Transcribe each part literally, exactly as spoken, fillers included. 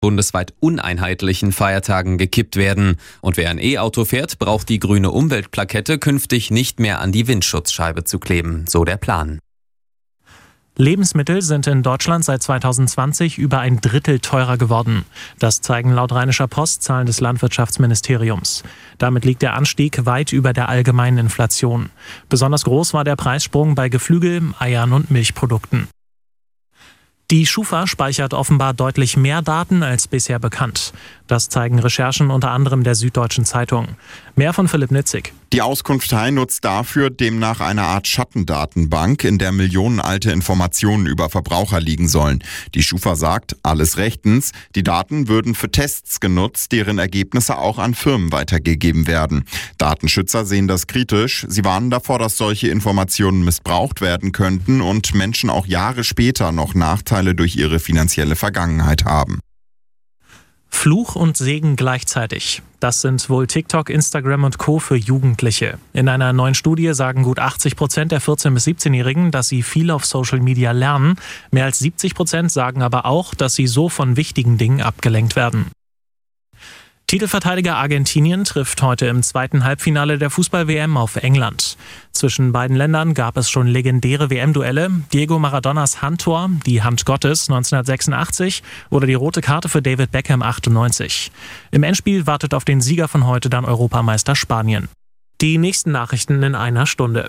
bundesweit uneinheitlichen Feiertagen gekippt werden. Und wer ein E-Auto fährt, braucht die grüne Umweltplakette künftig nicht mehr an die Windschutzscheibe zu kleben, so der Plan. Lebensmittel sind in Deutschland seit zweitausendzwanzig über ein Drittel teurer geworden. Das zeigen laut Rheinischer Post Zahlen des Landwirtschaftsministeriums. Damit liegt der Anstieg weit über der allgemeinen Inflation. Besonders groß war der Preissprung bei Geflügel, Eiern und Milchprodukten. Die Schufa speichert offenbar deutlich mehr Daten als bisher bekannt. Das zeigen Recherchen unter anderem der Süddeutschen Zeitung. Mehr von Philipp Nitzig. Die Auskunftei nutzt dafür demnach eine Art Schattendatenbank, in der millionenalte Informationen über Verbraucher liegen sollen. Die Schufa sagt, alles rechtens. Die Daten würden für Tests genutzt, deren Ergebnisse auch an Firmen weitergegeben werden. Datenschützer sehen das kritisch. Sie warnen davor, dass solche Informationen missbraucht werden könnten und Menschen auch Jahre später noch Nachteile durch ihre finanzielle Vergangenheit haben. Fluch und Segen gleichzeitig. Das sind wohl TikTok, Instagram und Co. für Jugendliche. In einer neuen Studie sagen gut achtzig Prozent der vierzehn- bis siebzehnjährigen, dass sie viel auf Social Media lernen. Mehr als siebzig Prozent sagen aber auch, dass sie so von wichtigen Dingen abgelenkt werden. Titelverteidiger Argentinien trifft heute im zweiten Halbfinale der Fußball-W M auf England. Zwischen beiden Ländern gab es schon legendäre W M-Duelle. Diego Maradonas Handtor, die Hand Gottes neunzehnhundertsechsundachtzig oder die rote Karte für David Beckham achtundneunzig. Im Endspiel wartet auf den Sieger von heute dann Europameister Spanien. Die nächsten Nachrichten in einer Stunde.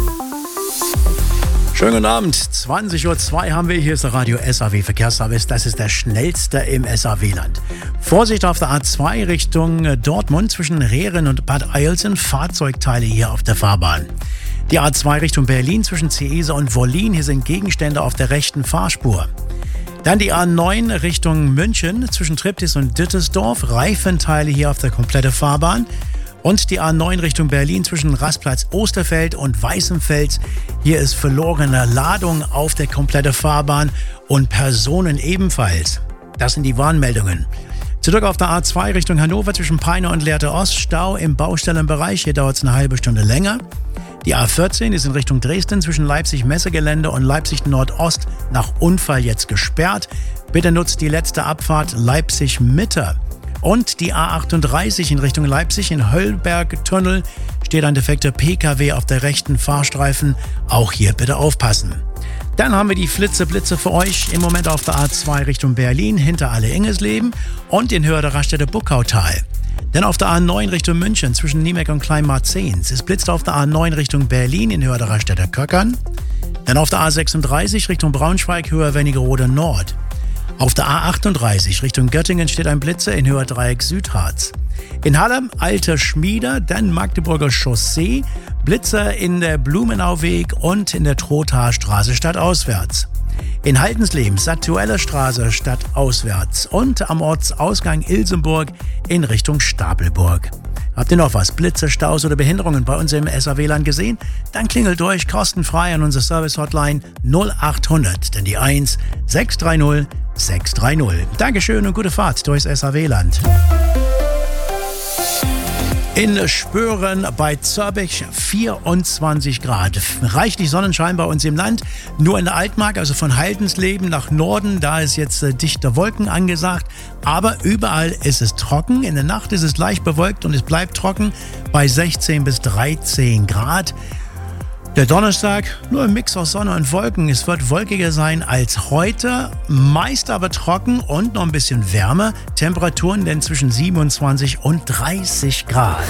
Schönen guten Abend, zwanzig Uhr zwei haben wir, hier ist der Radio S A W Verkehrsservice, das ist der schnellste im S A W-Land. Vorsicht auf der A zwei Richtung Dortmund zwischen Rehren und Bad Eilsen, Fahrzeugteile hier auf der Fahrbahn. Die A zwei Richtung Berlin zwischen Ciese und Wollin, hier sind Gegenstände auf der rechten Fahrspur. Dann die A neun Richtung München zwischen Triptis und Dittersdorf, Reifenteile hier auf der kompletten Fahrbahn. Und die A neun Richtung Berlin zwischen Rastplatz Osterfeld und Weißenfels. Hier ist verlorene Ladung auf der kompletten Fahrbahn und Personen ebenfalls. Das sind die Warnmeldungen. Zurück auf der A zwei Richtung Hannover zwischen Peine und Lehrte Ost. Stau im Baustellenbereich. Hier dauert es eine halbe Stunde länger. Die A vierzehn ist in Richtung Dresden zwischen Leipzig-Messegelände und Leipzig-Nordost nach Unfall jetzt gesperrt. Bitte nutzt die letzte Abfahrt Leipzig-Mitte. Und die A achtunddreißig in Richtung Leipzig in Höllberg-Tunnel steht ein defekter P K W auf der rechten Fahrstreifen. Auch hier bitte aufpassen. Dann haben wir die Flitze-Blitze für euch. Im Moment auf der A zwei Richtung Berlin hinter Alle-Ingesleben und in Höhe der Raststätte Buckautal. Dann auf der A neun Richtung München zwischen Niemek und Kleinmarzens. Es blitzt auf der A neun Richtung Berlin in Höhe der Raststätte Köckern. Dann auf der A sechsunddreißig Richtung Braunschweig, Höhe Wernigerode Nord. Auf der A achtunddreißig Richtung Göttingen steht ein Blitzer in Höhe Dreieck Südharz. In Halle Alter Schmieder, dann Magdeburger Chaussee, Blitzer in der Blumenauweg und in der Trothaarstraße stadtauswärts. In Haldensleben Satueller Straße stadtauswärts und am Ortsausgang Ilsenburg in Richtung Stapelburg. Habt ihr noch was? Blitze, Staus oder Behinderungen bei uns im S A W-Land gesehen? Dann klingelt durch kostenfrei an unsere Service-Hotline null achthundert, denn die eins sechs drei null sechs drei null. Dankeschön und gute Fahrt durchs S A W-Land. In Spören bei Zörbich vierundzwanzig Grad. Reichlich Sonnenschein bei uns im Land. Nur in der Altmark, also von Haldensleben nach Norden, da ist jetzt äh, dichte Wolken angesagt. Aber überall ist es trocken. In der Nacht ist es leicht bewölkt und es bleibt trocken bei sechzehn bis dreizehn Grad. Der Donnerstag, nur ein Mix aus Sonne und Wolken. Es wird wolkiger sein als heute, meist aber trocken und noch ein bisschen wärmer. Temperaturen denn zwischen siebenundzwanzig und dreißig Grad.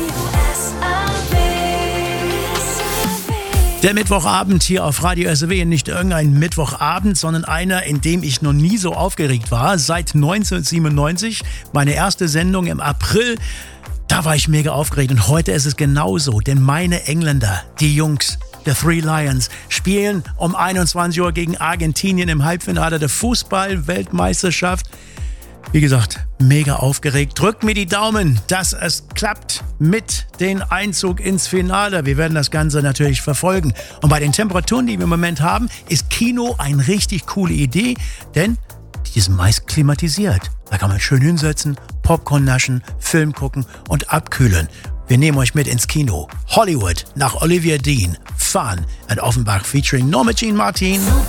Der Mittwochabend hier auf Radio S A W, nicht irgendein Mittwochabend, sondern einer, in dem ich noch nie so aufgeregt war. Seit neunzehnhundertsiebenundneunzig, meine erste Sendung im April. Da war ich mega aufgeregt und heute ist es genauso, denn meine Engländer, die Jungs, der Three Lions, spielen um einundzwanzig Uhr gegen Argentinien im Halbfinale der Fußball-Weltmeisterschaft. Wie gesagt, mega aufgeregt. Drückt mir die Daumen, dass es klappt mit dem Einzug ins Finale. Wir werden das Ganze natürlich verfolgen. Und bei den Temperaturen, die wir im Moment haben, ist Kino eine richtig coole Idee, denn die ist meist klimatisiert. Da kann man schön hinsetzen, Popcorn naschen, Film gucken und abkühlen. Wir nehmen euch mit ins Kino. Hollywood nach Olivia Dean, Fun and Offenbach featuring Norma Jean Martin.